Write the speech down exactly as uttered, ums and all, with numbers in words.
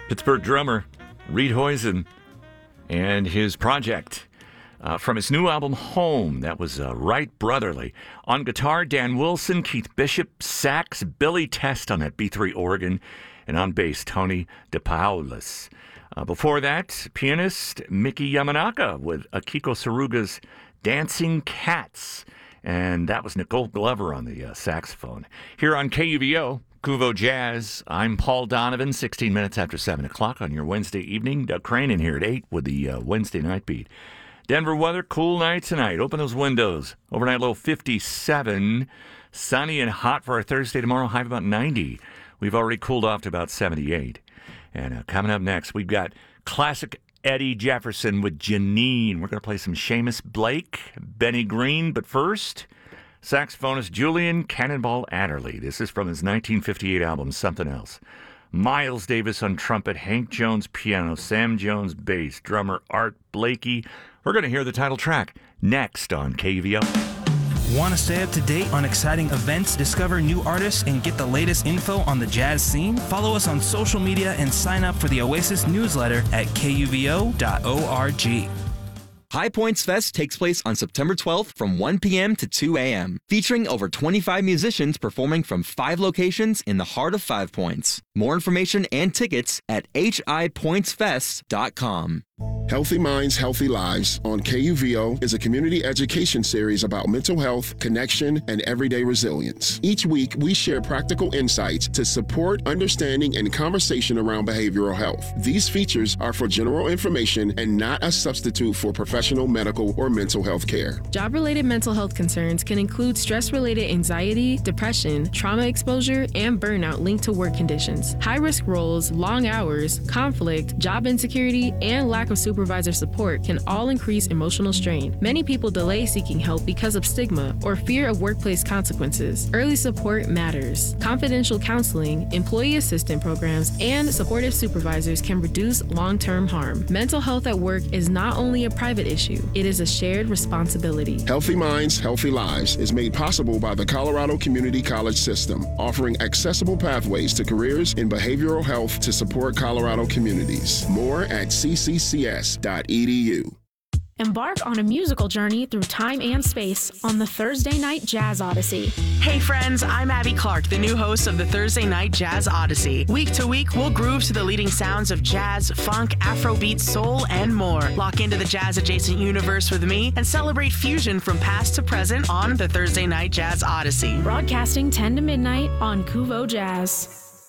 Pittsburgh drummer Reed Hoysen and his project uh, from his new album Home. That was uh, Right Brotherly. On guitar, Dan Wilson, Keith Bishop, sax, Billy Test on that B three organ, and on bass, Tony DePaulis. Uh, before that, pianist Miki Yamanaka with Akiko Saruga's Dancing Cats. And that was Nicole Glover on the uh, saxophone. Here on K U V O, Kuvo Jazz, I'm Paul Donovan, sixteen minutes after seven o'clock on your Wednesday evening. Doug Crane in here at eight with the uh, Wednesday night beat. Denver weather, cool night tonight. Open those windows. Overnight low fifty-seven. Sunny and hot for our Thursday tomorrow, high of about ninety. We've already cooled off to about seventy-eight. And uh, coming up next, we've got classic Eddie Jefferson with Janine. We're going to play some Seamus Blake, Benny Green. But first, saxophonist Julian Cannonball Adderley. This is from his nineteen fifty-eight album, Something Else. Miles Davis on trumpet, Hank Jones piano, Sam Jones bass, drummer Art Blakey. We're going to hear the title track next on K U V O. Want to stay up to date on exciting events, discover new artists, and get the latest info on the jazz scene? Follow us on social media and sign up for the Oasis newsletter at K U V O dot org. High Points Fest takes place on September twelfth from one p.m. to two a.m., featuring over twenty-five musicians performing from five locations in the heart of Five Points. More information and tickets at h i points fest dot com. Healthy Minds, Healthy Lives on K U V O is a community education series about mental health, connection, and everyday resilience. Each week, we share practical insights to support understanding and conversation around behavioral health. These features are for general information and not a substitute for professional medical or mental health care. Job-related mental health concerns can include stress-related anxiety, depression, trauma exposure, and burnout linked to work conditions. High-risk roles, long hours, conflict, job insecurity, and lack of supervisor support can all increase emotional strain. Many people delay seeking help because of stigma or fear of workplace consequences. Early support matters. Confidential counseling, employee assistance programs, and supportive supervisors can reduce long-term harm. Mental health at work is not only a private issue, it is a shared responsibility. Healthy Minds, Healthy Lives is made possible by the Colorado Community College System, offering accessible pathways to careers in behavioral health to support Colorado communities. More at c c c s dot e d u. Embark on a musical journey through time and space on the Thursday Night Jazz Odyssey. Hey friends, I'm Abby Clark, the new host of the Thursday Night Jazz Odyssey. Week to week, we'll groove to the leading sounds of jazz, funk, Afrobeat, soul, and more. Lock into the jazz-adjacent universe with me and celebrate fusion from past to present on the Thursday Night Jazz Odyssey. Broadcasting ten to midnight on Kuvo Jazz.